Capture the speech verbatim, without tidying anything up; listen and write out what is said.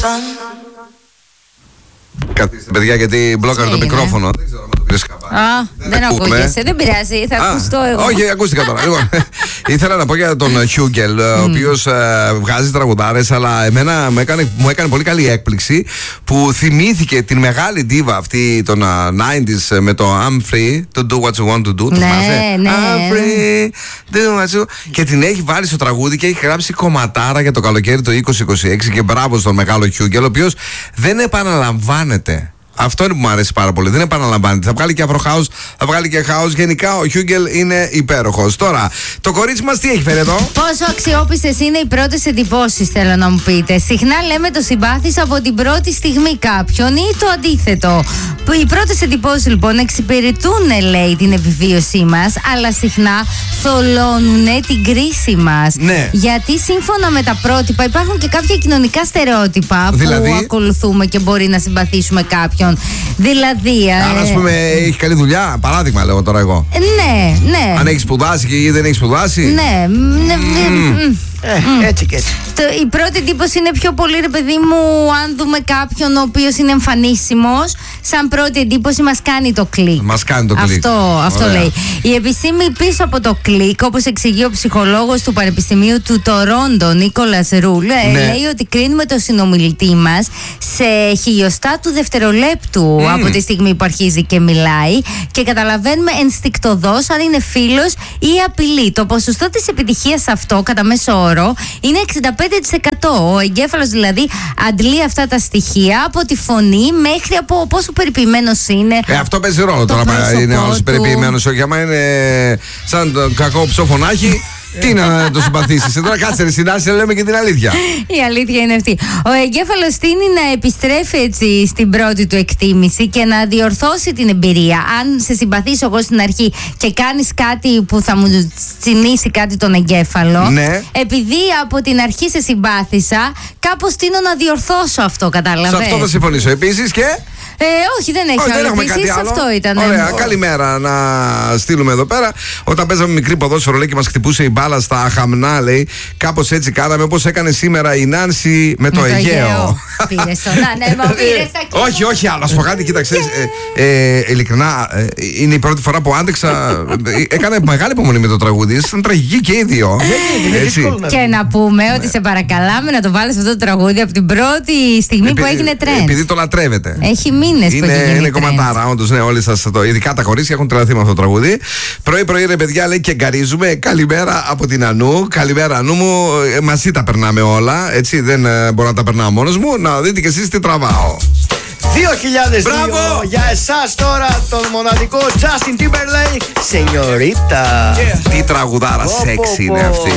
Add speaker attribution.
Speaker 1: Καθίστε, παιδιά, γιατί μπλόκαρε το μικρόφωνο. Δεν ξέρω αν το πήρες χαμπάρι.
Speaker 2: Α, δεν ακούγεσαι, δεν πειράζει, θα ακουστώ εγώ.
Speaker 1: Όχι, ακούστηκα τώρα. Λοιπόν, ήθελα να πω για τον Χιούγκελ, ο οποίος βγάζει τραγουδάρες, αλλά εμένα μου έκανε, μου έκανε πολύ καλή έκπληξη που θυμήθηκε την μεγάλη ντίβα αυτή των ενενήντα με το I'm free to do what you want to do.
Speaker 2: Ναι, ναι.
Speaker 1: I'm free to do what you... Και την έχει βάλει στο τραγούδι και έχει γράψει κομματάρα για το καλοκαίρι το είκοσι είκοσι έξι και μπράβο στον μεγάλο Χιούγκελ, ο οποίος δεν επαναλαμβάνεται. Αυτό είναι που μου αρέσει πάρα πολύ. Δεν επαναλαμβάνεται. Θα βγάλει και αφροχάους, θα βγάλει και χάους. Γενικά ο Χιούγκελ είναι υπέροχος. Τώρα, το κορίτσι μας τι έχει φέρει εδώ?
Speaker 2: Πόσο αξιόπιστες είναι οι πρώτες εντυπώσεις, θέλω να μου πείτε. Συχνά λέμε το συμπάθεις από την πρώτη στιγμή κάποιον ή το αντίθετο. Οι πρώτες εντυπώσεις λοιπόν εξυπηρετούν, λέει, την επιβίωσή μας, αλλά συχνά θολώνουν την κρίση μας.
Speaker 1: Ναι.
Speaker 2: Γιατί σύμφωνα με τα πρότυπα υπάρχουν και κάποια κοινωνικά στερεότυπα
Speaker 1: δηλαδή...
Speaker 2: που ακολουθούμε και μπορεί να συμπαθήσουμε κάποιον. Δηλαδή.
Speaker 1: Αν, ας πούμε, έχει καλή δουλειά, παράδειγμα λέω τώρα εγώ.
Speaker 2: Ναι, ναι.
Speaker 1: Αν έχει σπουδάσει ή δεν έχει σπουδάσει.
Speaker 2: Ναι. Mm.
Speaker 3: Ε, mm. Έτσι και έτσι.
Speaker 2: Το, η πρώτη εντύπωση είναι πιο πολύ, ρε παιδί μου, αν δούμε κάποιον ο οποίος είναι εμφανίσιμος, σαν πρώτη εντύπωση μας κάνει το κλικ.
Speaker 1: Μας κάνει το κλικ.
Speaker 2: Αυτό, αυτό λέει. Η επιστήμη πίσω από το κλικ, όπως εξηγεί ο ψυχολόγος του Πανεπιστημίου του Τορόντο, Νίκολας Ρουλ, ναι. λέει ότι κρίνουμε το συνομιλητή μας σε χιλιοστά του δευτερολέπτου mm. από τη στιγμή που αρχίζει και μιλάει και καταλαβαίνουμε ενστικτωδώς αν είναι φίλος ή απειλή. Το ποσοστό της επιτυχίας αυτό, κατά μέσο όρο, είναι εξήντα πέντε τοις εκατό. Ο εγκέφαλος δηλαδή αντλεί αυτά τα στοιχεία από τη φωνή μέχρι από πόσο περιποιημένος είναι.
Speaker 1: Ε, αυτό παίζει ρόλο τώρα. Είναι όλος περιποιημένος. Όχι, άμα είναι σαν το κακό ψοφωνάκι. Τι να το συμπαθήσεις, τώρα κάτσε ρε συνάση, λέμε και την αλήθεια.
Speaker 2: Η αλήθεια είναι αυτή. Ο εγκέφαλος τείνει να επιστρέφει έτσι στην πρώτη του εκτίμηση και να διορθώσει την εμπειρία. Αν σε συμπαθήσω εγώ στην αρχή και κάνεις κάτι που θα μου τσινήσει κάτι τον εγκέφαλο,
Speaker 1: ναι.
Speaker 2: επειδή από την αρχή σε συμπάθησα, κάπως τείνω να διορθώσω αυτό, κατάλαβες.
Speaker 1: Σε αυτό θα συμφωνήσω. Επίσης και...
Speaker 2: Ε, όχι, δεν έχει άλλο. Επίσης, αυτό ήταν.
Speaker 1: Ωραία, καλημέρα να στείλουμε εδώ πέρα. Όταν παίζαμε μικρή ποδόσφαιρο, λέει, και μας χτυπούσε η μπάλα στα Χαμνά, λέει, κάπως έτσι κάναμε, όπως έκανε σήμερα η Νάνση με, με το, το Αιγαίο.
Speaker 2: Πήρες τον άνεμο, πήρες τα κύματα.
Speaker 1: Όχι, όχι, αλλά σου πω κάτι, κοίταξε. ε, ε, ειλικρινά, ε, είναι η πρώτη φορά που άντεξα. Έκανε μεγάλη υπομονή με το τραγούδι. Ήταν τραγική και οι δύο.
Speaker 2: Και να πούμε ότι σε παρακαλάμε να το βάλεις αυτό το τραγούδι από την πρώτη στιγμή που έγινε τρέντ.
Speaker 1: Επειδή το λατρεύετε.
Speaker 2: Έχει μήνες που έχει γίνει.
Speaker 1: Είναι κομματάρα, όντως, ναι, όλοι σας το. Ειδικά τα κορίτσια έχουν τρελαθεί με αυτό το τραγούδι. Πρωί-πρωί, ρε παιδιά, λέει, και γκαρίζουμε. Καλημέρα από την Ανού. Καλημέρα, Ανού μου. Ε, μαζί τα περνάμε όλα. Έτσι, δεν ε, μπορώ να τα περνάω μόνος μου. Να δείτε κι εσείς τι τραβάω.
Speaker 3: δύο χιλιάδες δύο.
Speaker 1: Μπράβο!
Speaker 3: Για εσάς τώρα τον μοναδικό Justin Timberlake, Señorita.
Speaker 1: Yeah. Τι τραγουδάρα σεξι είναι αυτή.